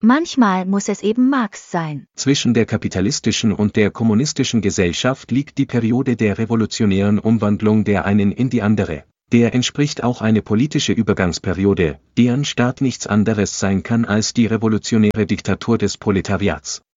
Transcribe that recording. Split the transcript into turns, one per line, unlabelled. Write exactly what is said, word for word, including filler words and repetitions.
Manchmal muss es eben Marx sein.
Zwischen der kapitalistischen und der kommunistischen Gesellschaft liegt die Periode der revolutionären Umwandlung der einen in die andere. Der entspricht auch eine politische Übergangsperiode, deren Start nichts anderes sein kann als die revolutionäre Diktatur des Proletariats.